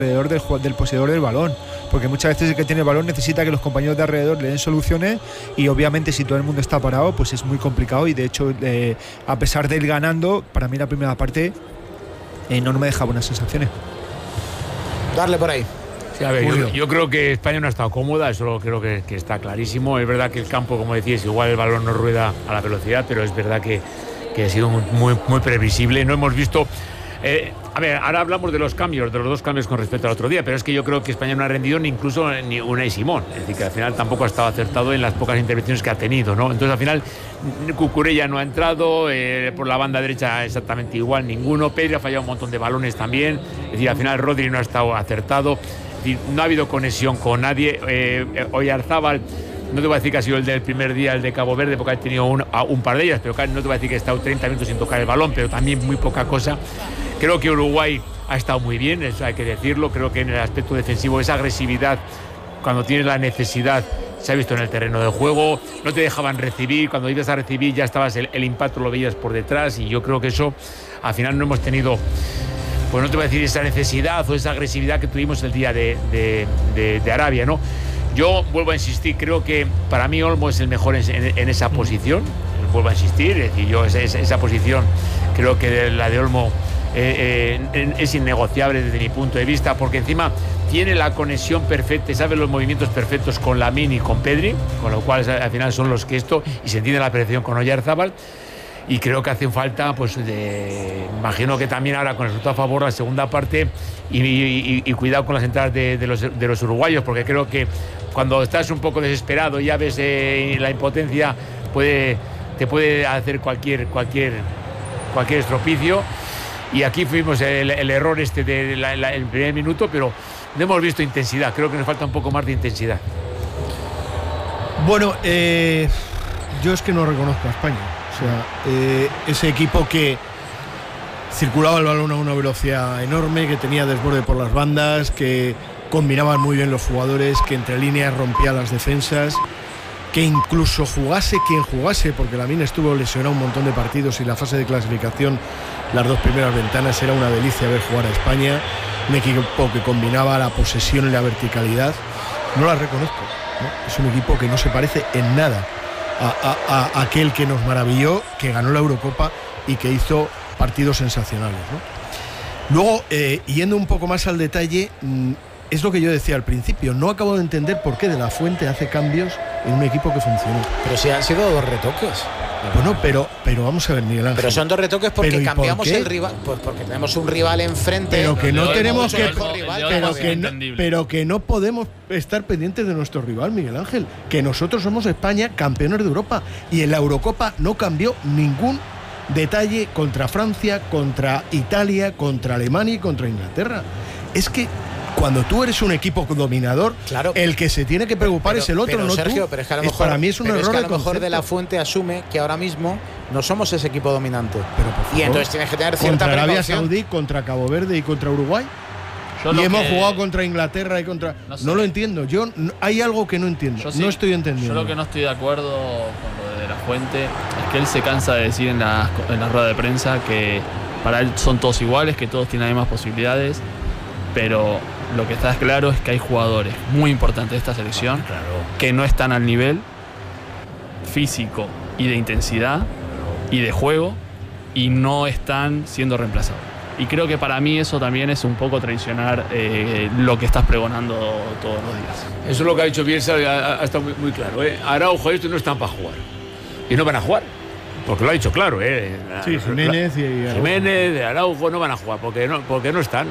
alrededor del poseedor del balón, porque muchas veces el que tiene el balón necesita que los compañeros de alrededor le den soluciones, y obviamente si todo el mundo está parado pues es muy complicado. Y de hecho a pesar de ir ganando, para mí la primera parte no me deja buenas sensaciones. Darle por ahí. Sí, a ver, yo creo que España no ha estado cómoda, eso creo que está clarísimo. Es verdad que el campo, como decías, igual el balón no rueda a la velocidad, pero es verdad que ha sido muy previsible. No hemos visto... a ver, ahora hablamos de los cambios, de los dos cambios con respecto al otro día, pero es que yo creo que España no ha rendido ni Unai Simón. Es decir, que al final tampoco ha estado acertado en las pocas intervenciones que ha tenido, ¿no? Entonces al final Cucurella no ha entrado, por la banda derecha exactamente igual, ninguno. Pedri ha fallado un montón de balones también. Es decir, al final Rodri no ha estado acertado. Es decir, no ha habido conexión con nadie. Oyarzábal, no te voy a decir que ha sido el del primer día, el de Cabo Verde, porque ha tenido un par de ellas, pero no te voy a decir que ha estado 30 minutos sin tocar el balón, pero también muy poca cosa. Creo que Uruguay ha estado muy bien, eso hay que decirlo. Creo que en el aspecto defensivo, esa agresividad, cuando tienes la necesidad, se ha visto en el terreno de juego. No te dejaban recibir, cuando ibas a recibir ya estabas, el impacto lo veías por detrás, y yo creo que eso, al final no hemos tenido, pues no te voy a decir esa necesidad o esa agresividad que tuvimos el día de Arabia, ¿no? Yo vuelvo a insistir, creo que para mí Olmo es el mejor en esa posición. Vuelvo a insistir, es decir, yo esa posición creo que la de Olmo es innegociable desde mi punto de vista, porque encima tiene la conexión perfecta y sabe los movimientos perfectos con Lamine y con Pedri, con lo cual al final son los que y se entiende la perfección con Oyarzábal. Y creo que hace falta, pues imagino que también ahora con el resultado a favor la segunda parte, y cuidado con las entradas de los uruguayos, porque creo que cuando estás un poco desesperado y ya ves la impotencia, te puede hacer cualquier estropicio. Y aquí fuimos el error el primer minuto, pero no hemos visto intensidad. Creo que nos falta un poco más de intensidad. Bueno, yo es que no reconozco a España. O sea, ese equipo que circulaba el balón a una velocidad enorme, que tenía desborde por las bandas, que combinaban muy bien los jugadores, que entre líneas rompía las defensas, que incluso jugase quien jugase, porque Lamine estuvo lesionado un montón de partidos y la fase de clasificación, las dos primeras ventanas, era una delicia ver jugar a España. Un equipo que combinaba la posesión y la verticalidad. No la reconozco, ¿no? Es un equipo que no se parece en nada a aquel que nos maravilló, que ganó la Eurocopa y que hizo partidos sensacionales, ¿no? Luego, yendo un poco más al detalle, es lo que yo decía al principio, no acabo de entender por qué De La Fuente hace cambios en un equipo que funcionó. Pero sí han sido dos retoques. Bueno, pero vamos a ver, Miguel Ángel. Pero son dos retoques porque cambiamos el rival. Pues porque tenemos un rival enfrente. Pero que no tenemos que. Rival, pero que no podemos estar pendientes de nuestro rival, Miguel Ángel. Que nosotros somos España, campeones de Europa. Y en la Eurocopa no cambió ningún detalle contra Francia, contra Italia, contra Alemania y contra Inglaterra. Es que cuando tú eres un equipo dominador, claro, el que se tiene que preocupar es el otro, no Sergio, tú. Pero es que a lo mejor, para mí es un error. Es que a lo mejor De La Fuente asume que ahora mismo no somos ese equipo dominante. Pero por favor, y entonces tienes que tener cierta contra Arabia precaución. Saudí, contra Cabo Verde y contra Uruguay. Y hemos jugado contra Inglaterra y contra... No lo entiendo. Hay algo que no entiendo. No estoy entendiendo. Yo lo que no estoy de acuerdo con lo de La Fuente es que él se cansa de decir en la rueda de prensa que para él son todos iguales, que todos tienen las mismas posibilidades, pero lo que está claro es que hay jugadores muy importantes de esta selección que no están al nivel físico y de intensidad y de juego y no están siendo reemplazados. Y creo que para mí eso también es un poco traicionar lo que estás pregonando todos los días. Eso es lo que ha dicho Bielsa, ha estado muy claro. Araujo y estos no están para jugar. Y no van a jugar. Porque lo ha dicho claro. Sí, Jiménez, Araujo no van a jugar porque no están.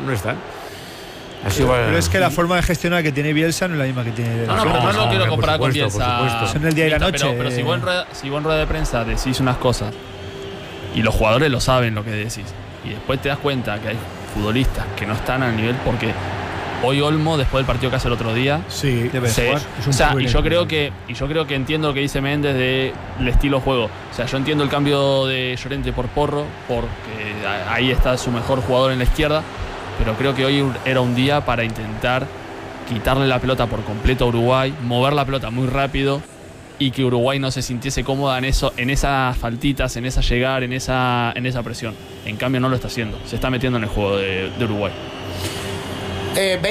Pero es que la forma de gestionar que tiene Bielsa no es la misma que tiene... No quiero comparar con Bielsa. Son el día y la noche. Pero si vos en rueda de prensa decís unas cosas y los jugadores lo saben lo que decís, y después te das cuenta que hay futbolistas que no están al nivel, porque hoy Olmo, después del partido que hace el otro día, sí, debe jugar. Y yo creo que entiendo lo que dice Méndez del estilo juego. O sea, yo entiendo el cambio de Llorente por Porro, porque ahí está su mejor jugador en la izquierda, pero creo que hoy era un día para intentar quitarle la pelota por completo a Uruguay, mover la pelota muy rápido y que Uruguay no se sintiese cómoda en esas faltitas, en esa llegar, en esa presión. En cambio no lo está haciendo, se está metiendo en el juego de Uruguay.